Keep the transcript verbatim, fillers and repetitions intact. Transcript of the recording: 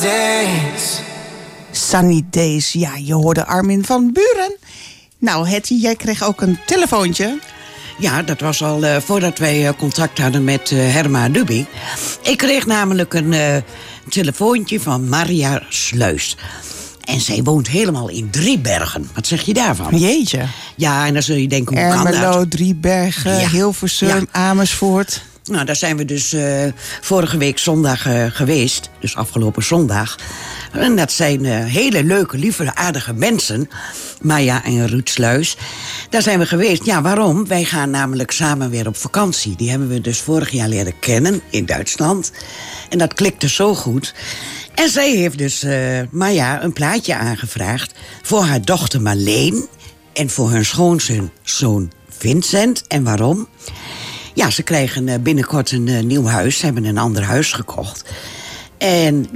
Sunny Days. Ja, je hoorde Armin van Buuren. Nou, Hetty, jij kreeg ook een telefoontje. Ja, dat was al uh, voordat wij uh, contact hadden met uh, Herma Duby. Ik kreeg namelijk een uh, telefoontje van Maria Sluis. En zij woont helemaal in Driebergen. Wat zeg je daarvan? Jeetje. Ja, en dan zul je denken, hoe kan dat? Ermelo, Driebergen, ja. Hilversum, ja. Amersfoort. Nou, daar zijn we dus uh, vorige week zondag uh, geweest. Dus afgelopen zondag. En dat zijn uh, hele leuke, lieve, aardige mensen. Maya en Ruud Sluis. Daar zijn we geweest. Ja, waarom? Wij gaan namelijk samen weer op vakantie. Die hebben we dus vorig jaar leren kennen in Duitsland. En dat klikte zo goed. En zij heeft dus uh, Maya een plaatje aangevraagd voor haar dochter Marleen en voor hun schoonzoon zoon Vincent. En waarom? Ja, ze krijgen binnenkort een uh, nieuw huis. Ze hebben een ander huis gekocht. En